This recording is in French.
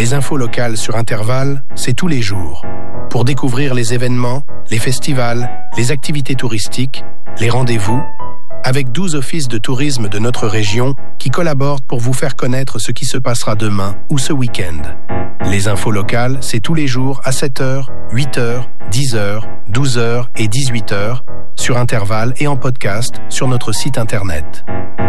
Les infos locales sur Intervalle, c'est tous les jours. Pour découvrir les événements, les festivals, les activités touristiques, les rendez-vous, avec 12 offices de tourisme de notre région qui collaborent pour vous faire connaître ce qui se passera demain ou ce week-end. Les infos locales, c'est tous les jours à 7h, 8h, 10h, 12h et 18h, sur Intervalle et en podcast sur notre site internet.